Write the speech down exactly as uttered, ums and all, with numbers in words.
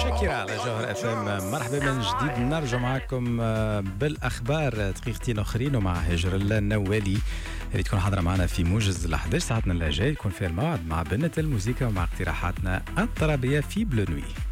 شاكرة على جوهر اف ام. مرحبا من جديد، نرجع معكم بالاخبار دقيقتين اخرين ومع هجر النوالي اللي تكون حاضره معنا في موجز ال احد عشر ساعتنا اللي جاي، يكون فيها الموعد مع بنت الموسيقى ومع اقتراحاتنا الطربيه في بلو نوي.